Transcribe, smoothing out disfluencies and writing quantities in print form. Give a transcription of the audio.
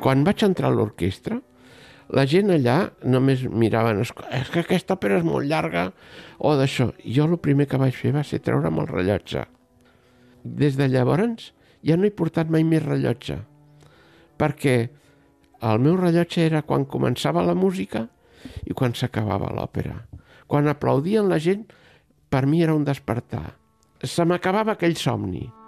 Quan vaig entrar a l'orquestra, la gent allà només miraven, és que aquesta òpera és molt llarga, o d'això. Jo el primer que vaig fer va ser treure'm el rellotge. Des de llavors ja no he portat mai més rellotge, perquè el meu rellotge era quan començava la música i quan s'acabava l'òpera. Quan aplaudien la gent, per mi era un despertar. Se m'acabava aquell somni.